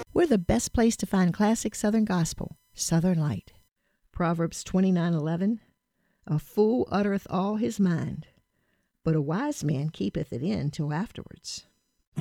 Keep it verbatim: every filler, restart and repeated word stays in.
We're the best place to find classic Southern gospel, Southern Light. Proverbs twenty-nine eleven. A fool uttereth all his mind, but a wise man keepeth it in till afterwards.